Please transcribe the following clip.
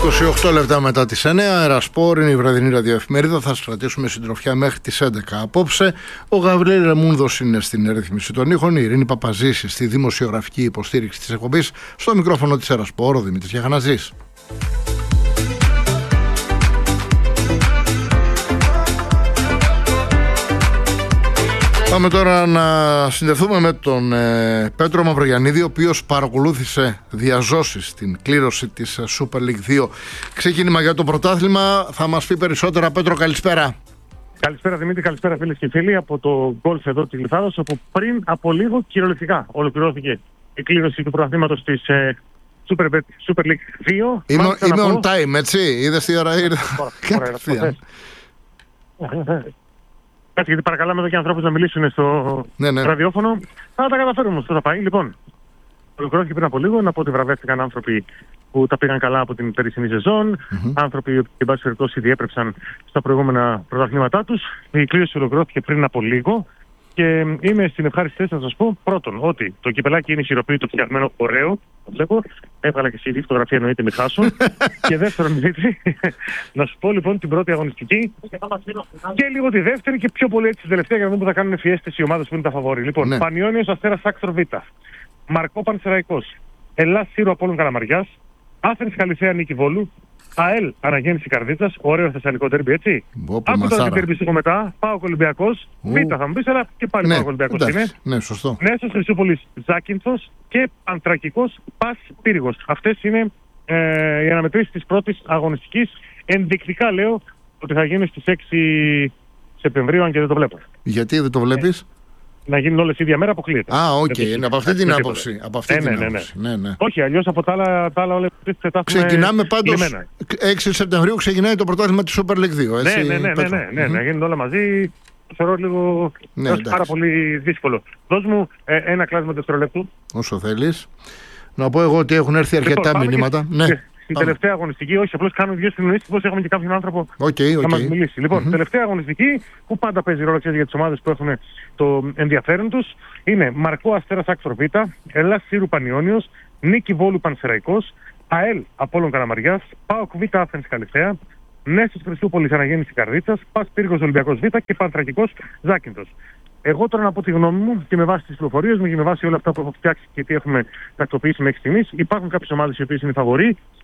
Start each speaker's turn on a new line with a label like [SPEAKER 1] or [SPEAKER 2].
[SPEAKER 1] 28 λεπτά μετά τις 9, Ερασπόρ είναι η βραδινή ραδιοεφημερίδα. Θα σας κρατήσουμε συντροφιά μέχρι τις 11 απόψε. Ο Γαβρίλ Ρεμούνδος είναι στην ρύθμιση των ήχων, η Ειρήνη Παπαζήση στη δημοσιογραφική υποστήριξη της εκπομπής. Στο μικρόφωνο της Ερασπόρ, ο Δημήτρης Γιαγαναζής. Πάμε τώρα να συνδεθούμε με τον Πέτρο Μαυρογιαννίδη, ο οποίος παρακολούθησε διαζώσεις στην κλήρωση της Super League 2. Ξεκίνημα για το πρωτάθλημα. Θα μας πει περισσότερα. Πέτρο, καλησπέρα.
[SPEAKER 2] Καλησπέρα Δημήτρη, καλησπέρα φίλες και φίλοι από το γκολφ εδώ της Γλυφάδος, όπου πριν από λίγο κυριολεκτικά ολοκληρώθηκε η κλήρωση του πρωταθλήματος της Super League 2.
[SPEAKER 1] Είμαι on time, έτσι. Είδες τι ώρα ήρθε.
[SPEAKER 2] Κάτσε, γιατί παρακαλάμε εδώ και ανθρώπους να μιλήσουν στο ραδιόφωνο. Θα τα καταφέρουμε όσο θα πάει. Λοιπόν, ολοκληρώθηκε πριν από λίγο. Να πω ότι βραβεύτηκαν άνθρωποι που τα πήγαν καλά από την περσινή σεζόν. Άνθρωποι που, εν πάση περιπτώσει, διέπρεψαν στα προηγούμενα πρωταθλήματά τους. Η κλήρωση ολοκληρώθηκε πριν από λίγο. Και είμαι στην ευχάριστη θέση να σας πω πρώτον ότι το κυπελάκι είναι ισχυροποιητό, φτιαγμένο, ωραίο. Το βλέπω. Έβγαλα και CD φωτογραφία, εννοείται, μη χάσω. Και δεύτερον, Δημήτρη, να σου πω λοιπόν την πρώτη αγωνιστική και λίγο τη δεύτερη και πιο πολύ έτσι τη τελευταία για να δούμε που θα κάνουν φιέστες οι ομάδες που είναι τα φαβόρι. Λοιπόν, ναι. Πανιώνιος Αστέρας Άξορ Β, Μαρκό Πανσεραϊκός, Ελλάς Σύρου Απόλλων Καλαμαριάς, Άθενς Χαλιθέα Νίκη Βόλου, ΑΕΛ Αναγέννηση Καρδίτσας, ωραίο θεσσαλικό τέρμπι, έτσι. Άκου τώρα την τέρμπι στο μετά, ΠΑΟΚ Ολυμπιακός, Β θα μου πεις, αλλά και πάλι ΠΑΟΚ Ολυμπιακός είναι.
[SPEAKER 1] Ναι, σωστό.
[SPEAKER 2] Νέστος Χρυσούπολης Ζάκυνθος και Πανθρακικός Πας Πύργος. Αυτές είναι οι αναμετρήσεις της πρώτης αγωνιστικής. Ενδεικτικά λέω ότι θα γίνει στις 6 Σεπτεμβρίου, αν και δεν το βλέπω.
[SPEAKER 1] Γιατί δεν το βλέπεις?
[SPEAKER 2] Να γίνουν όλες ίδια μέρα, αποκλείεται.
[SPEAKER 1] Οκ, είναι από αυτή την άποψη. Ναι.
[SPEAKER 2] Όχι, αλλιώς από τα άλλα όλα θα τα
[SPEAKER 1] ξεκινάμε πάντως. 6 Σεπτεμβρίου ξεκινάει το πρωτάθλημα της Super League 2.
[SPEAKER 2] Ναι, να γίνουν όλα μαζί. Θεωρώ λίγο πάρα πολύ δύσκολο. Δώσ' μου ένα κλάσμα δευτερολέπτου.
[SPEAKER 1] Όσο θέλεις. Να πω εγώ ότι έχουν έρθει αρκετά μηνύματα.
[SPEAKER 2] Στην τελευταία αγωνιστική, όχι, απλώς κάνω δύο συνεννοήσεις, πώς έχουμε και κάποιον άνθρωπο να μας μιλήσει. Λοιπόν, τελευταία αγωνιστική, που πάντα παίζει ρόλο για τις ομάδες που έχουν το ενδιαφέρον τους, είναι Μαρκό Αστέρας Άξορ Β, Ελλάς Σύρου Πανιώνιος, Νίκη Βόλου Πανσεραϊκός, ΑΕΛ Απόλλων Καλαμαριάς, ΠΑΟΚ Β Άθενς Χαλιθέα, Νέστος Χρυσούπολης Αναγέννηση Καρδίτσας, Πας Πύργος Ολυμπιακός Β και Πανθρακικός Ζάκυνθος. Εγώ τώρα να πω τη γνώμη μου και με βάση τις πληροφορίες μου και με βάση όλα αυτά που έχω φτιάξει και τι έχουμε τακτοποιήσει μέχρι στιγμής, υπάρχουν κάποιες ομάδες οι οποίες είναι φαβορί